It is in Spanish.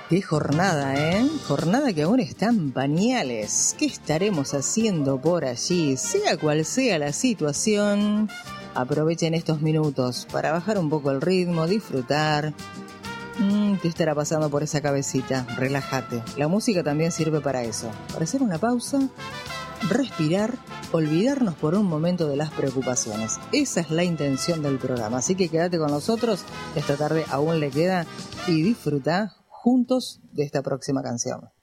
Qué jornada, ¿eh? Jornada que aún está en pañales. ¿Qué estaremos haciendo por allí? Sea cual sea la situación, aprovechen estos minutos para bajar un poco el ritmo, disfrutar. ¿Qué estará pasando por esa cabecita? Relájate. La música también sirve para eso, para hacer una pausa, respirar, olvidarnos por un momento de las preocupaciones. Esa es la intención del programa, así que quédate con nosotros, esta tarde aún le queda, y disfruta juntos de esta próxima canción.